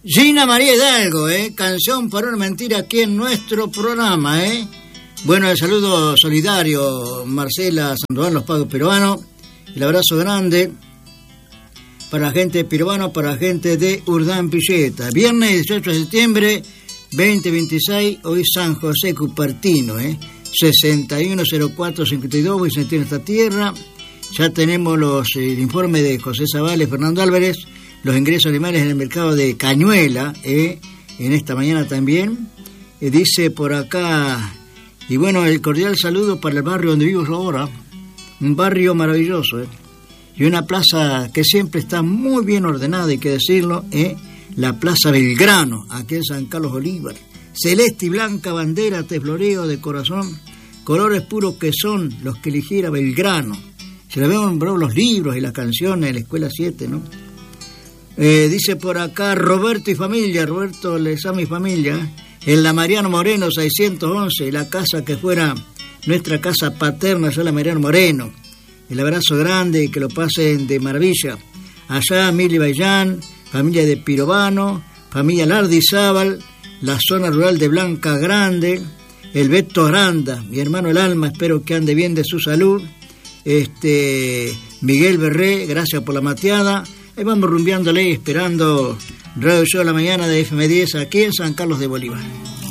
Gina María Hidalgo, canción por una mentira aquí en nuestro programa, Bueno, el saludo solidario, Marcela Sandoval, Los Pagos Peruanos, el abrazo grande para la gente de Pirovano, para la gente de Urdán Pilleta. Viernes 18 de septiembre 2026, hoy San José Cupertino, 610452, voy a sentir esta tierra. Ya tenemos el informe de José Zavales, Fernando Álvarez, los ingresos animales en el mercado de Cañuela, en esta mañana también. Dice por acá, y bueno, el cordial saludo para el barrio donde vivo yo ahora, un barrio maravilloso, y una plaza que siempre está muy bien ordenada, hay que decirlo, la Plaza Belgrano, aquí en San Carlos Bolívar. Celeste y blanca bandera, te floreo de corazón, colores puros que son los que eligiera Belgrano. Se le ven los libros y las canciones de la Escuela 7, ¿no? Dice por acá Roberto y familia, Roberto Lezama y familia, en la Mariano Moreno 611, la casa que fuera nuestra casa paterna, allá la Mariano Moreno. El abrazo grande y que lo pasen de maravilla. Allá Mili Bayán, familia de Pirovano, familia Lardizábal, la zona rural de Blanca Grande, el Beto Aranda, mi hermano el alma, espero que ande bien de su salud. Miguel Berré, gracias por la mateada. Ahí vamos rumbeándole, esperando Radio Show de la Mañana de FM10 aquí en San Carlos de Bolívar.